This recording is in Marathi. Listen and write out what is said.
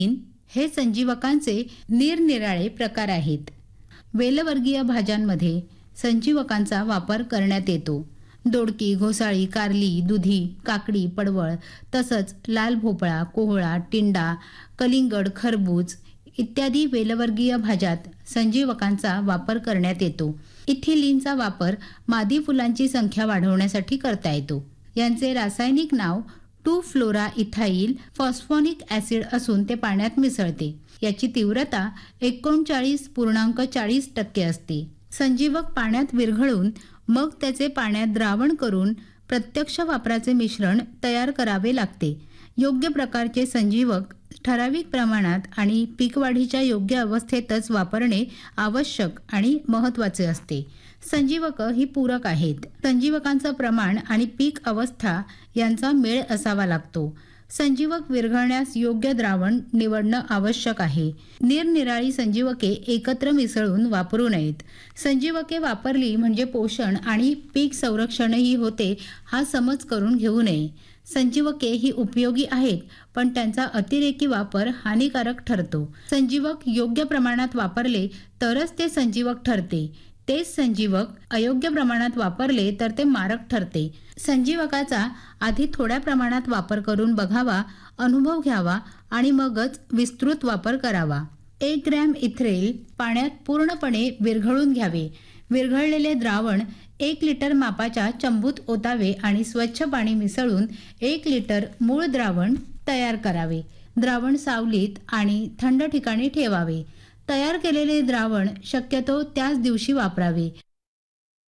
हे संजीवकांचे निरनिराळे प्रकार आहेत. वेलवर्गीय भाज्यांमध्ये संजीवकांचा वापर करण्यात येतो. दोडकी, घोसाळी, कारली, दुधी, काकडी, पडवळ तसंच लाल भोपळा, कोहळा, टिंडा, कलिंगड, खरबूज इत्यादी वेलवर्गीय भाज्यात संजीवकांचा वापर करण्यात येतो. इथिलीनचा वापर मादी फुलांची संख्या वाढवण्यासाठी करता येतो. यांचे रासायनिक नाव 2-फ्लोरा-इथाइल फॉस्फोनिक ऍसिड असून ते पाण्यात मिसळते. याची तीव्रता 39.40% असते. संजीवक पाण्यात विरघळून मग त्याचे पाण्यात द्रावण करून प्रत्यक्ष वापराचे मिश्रण तयार करावे लागते. योग्य प्रकारचे संजीवक ठराविक प्रमाणात आणि पीक वाढीच्या योग्य अवस्थेतच वापरणे आवश्यक आणि महत्त्वाचे असते. संजीवक ही पूरक आहेत. संजीवकांचं प्रमाण आणि पीक अवस्था यांचा मेळ असावा लागतो. संजीवक विरघळण्यास योग्य द्रावण निवडणं आवश्यक आहे. निरनिराळी संजीवके एकत्र मिसळून वापरू नयेत. संजीवके वापरली म्हणजे पोषण आणि पीक संरक्षणही होते हा समज करून घेऊ नये. संजीवके ही उपयोगी आहेत पण त्यांचा अतिरेकी वापर हानिकारक ठरतो. संजीवक योग्य प्रमाणात वापरले तरच ते संजीवक ठरते. तेच संजीवक अयोग्य प्रमाणात वापरले तर ते मारक ठरते. संजीवकाचा आधी थोड्या प्रमाणात वापर करून बघावा, अनुभव घ्यावा आणि मगच विस्तृत वापर करावा. 1 ग्रॅम इथ्रेल पाण्यात पूर्णपणे विरघळून घ्यावे. विरघळलेले द्रावण 1 लिटर मापाच्या चंबूत ओतावे आणि स्वच्छ पाणी मिसळून 1 लिटर मूळ द्रावण तयार करावे. द्रावण सावलीत आणि थंड ठिकाणी ठेवावे. तयार केलेले द्रावण शक्यतो त्याच दिवशी वापरावे.